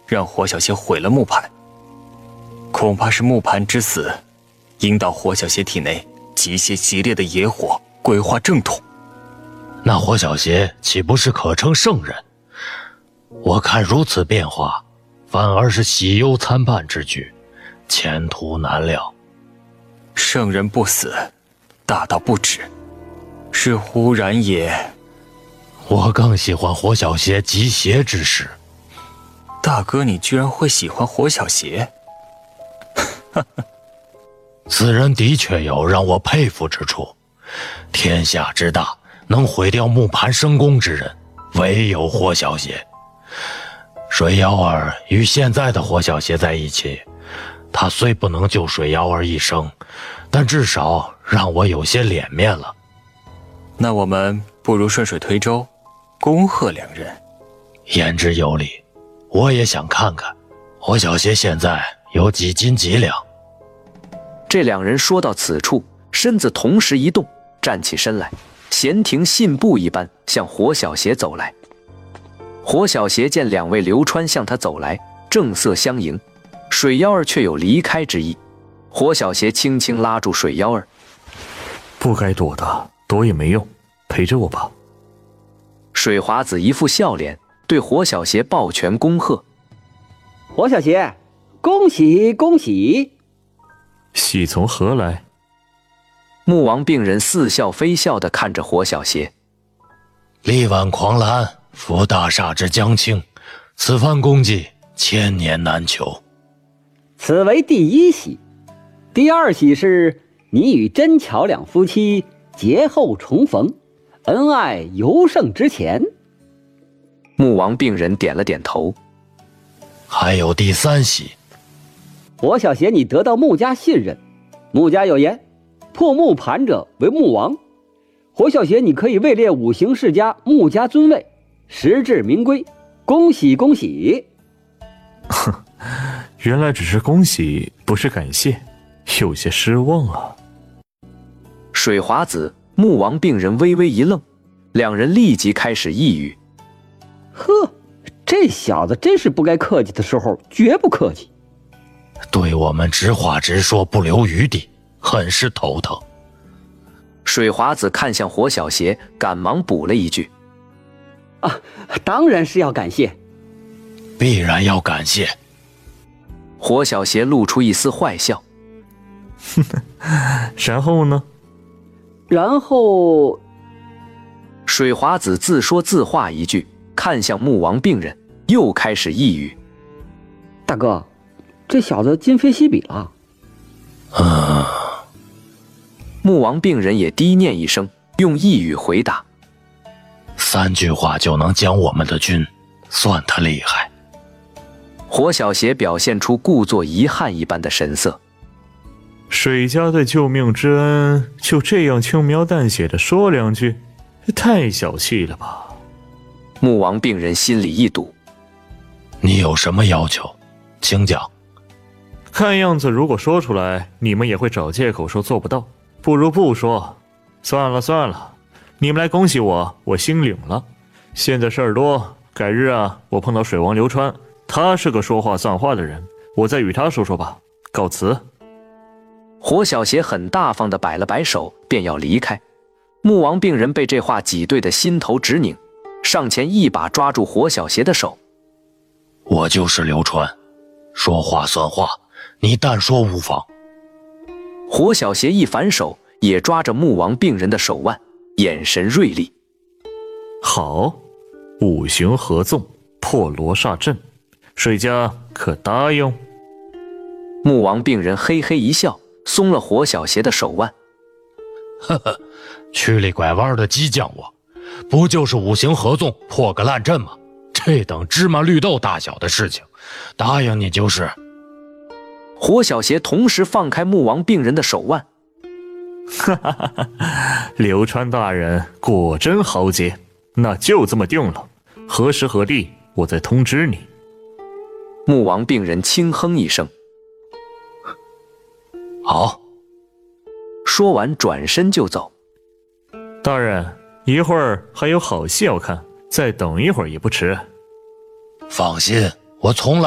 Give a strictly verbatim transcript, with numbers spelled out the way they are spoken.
让活小邪毁了木盘。恐怕是木盘之死，引导活小邪体内极邪激烈的野火鬼化正统。 那活小邪岂不是可称圣人？我看如此变化，反而是喜忧参半之举，前途难料。 圣人不死，大道不止，是忽然也。 我更喜欢活小邪极邪之事。 大哥，你居然会喜欢活小邪？ 此人的确有让我佩服之处。天下之大，能毁掉木盘生功之人，唯有活小邪。水妖儿与现在的活小邪在一起，他虽不能救水妖儿一生，但至少让我有些脸面了。 那我们不如顺水推舟，恭贺两人。 言之有理，我也想看看活小邪现在有几斤几两。 这两人说到此处，身子同时一动，站起身来，闲庭信步一般向活小邪走来。活小邪见两位流川向他走来，正色相迎，水妖儿却有离开之意。活小邪轻轻拉住水妖儿：“ 不该躲的，躲也没用，陪着我吧。” 水华子一副笑脸，对活小邪抱拳恭贺：“ 活小邪，恭喜恭喜！” 喜从何来？ 木王病人似笑非笑地看着活小邪：“ 力挽狂澜，扶大厦之将倾，此番功绩千年难求。 此为第一喜。第二喜是你与真巧两夫妻劫后重逢，恩爱尤胜之前。” 木王病人点了点头：“ 还有第三喜。 活小邪，你得到穆家信任。穆家有言，破木盘者为穆王。活小邪，你可以位列五行世家穆家尊位，实至名归。恭喜恭喜！” 哼，原来只是恭喜，不是感谢，有些失望啊。 水华子、木王病人微微一愣，两人立即开始呓语：“ 呵，这小子真是不该客气的时候绝不客气。 对我们直话直说，不留余地，很是头疼。” 水华子看向活小邪，赶忙补了一句：“ 啊，当然是要感谢， 必然要感谢。” 活小邪露出一丝坏笑：“ 然后呢？” 然后， 水华子自说自话一句，看向木王病人，又开始呓语：“ 大哥，这小子今非昔比了。” 啊！ 木王病人也低念一声，用呓语回答：“ 三句话就能将我们的军，算他厉害。” 活小邪表现出故作遗憾一般的神色：“ 水家对救命之恩，就这样轻描淡写的说两句，太小气了吧？” 木王病人心里一堵：“ 你有什么要求，请讲。” 看样子，如果说出来，你们也会找借口说做不到，不如不说。算了算了，你们来恭喜我，我心领了。现在事儿多，改日啊，我碰到水王流川，他是个说话算话的人，我再与他说说吧。告辞。 活小邪很大方地摆了摆手，便要离开。木王病人被这话挤兑得心头直拧，上前一把抓住活小邪的手：“ 我就是流川，说话算话，你但说无妨。” 活小邪一反手，也抓着木王病人的手腕，眼神锐利：“ 好，五行合纵，破罗刹阵，水家可答应？” 木王病人嘿嘿一笑，松了活小邪的手腕：“ 呵呵，曲里拐弯的激将我，不就是五行合纵破个烂阵吗？这等芝麻绿豆大小的事情，答应你就是。” 活小邪同时放开木王病人的手腕：“ 哈哈哈哈，流川大人果真豪杰，那就这么定了。何时何地，我再通知你。” 木王病人轻哼一声：“ 好。” 说完转身就走。 “大人，一会儿还有好戏要看，再等一会儿也不迟。” 放心，我从来